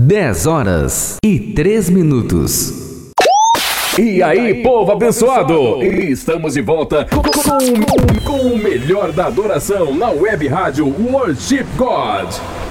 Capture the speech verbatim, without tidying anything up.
dez horas e três minutos. E aí, povo abençoado! Estamos de volta com, com, com o melhor da adoração na web rádio Worship God.